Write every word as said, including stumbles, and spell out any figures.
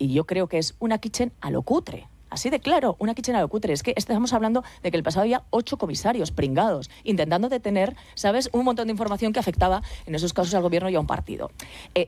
y yo creo que es una kitchen a lo cutre. Así de claro, una kitchen a lo cutre. Es que estamos hablando de que el pasado había ocho comisarios pringados, intentando detener, ¿sabes?, un montón de información que afectaba, en esos casos, al gobierno y a un partido. Eh,